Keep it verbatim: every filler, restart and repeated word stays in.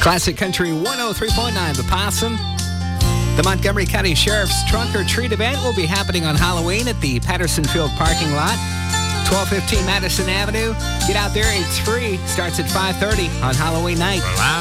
Classic Country one oh three point nine, The Possum. The Montgomery County Sheriff's Trunk or Treat event will be happening on Halloween at the Patterson Field parking lot, twelve fifteen Madison Avenue. Get out there. It's free. Starts at five thirty on Halloween night. Well,